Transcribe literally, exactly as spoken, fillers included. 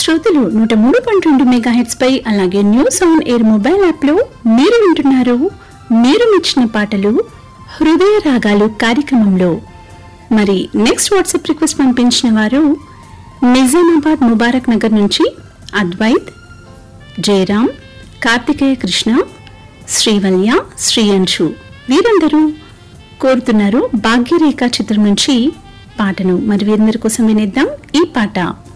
శ్రోతలు నూట మూడు పాయింట్ రెండు మెగా హెడ్స్ పై అలాగే news on air mobile app లో మీరు వింటున్నారు మీరు మెచ్చిన పాటలు హృదయ రాగాలు కార్యక్రమంలో. మరి నెక్స్ట్ వాట్సాప్ రిక్వెస్ట్ పంపించిన వారు నిజామాబాద్ ముబారక్ నగర్ నుంచి అద్వైత్, జయరాం, కార్తికేయ కృష్ణ, శ్రీవల్య, శ్రీయంశు వీరందరూ కోరుతున్నారు భాగ్యరేఖ చిత్రం నుంచి పాటను. మరి వీరందరి కోసం వినేద్దాం ఈ పాట.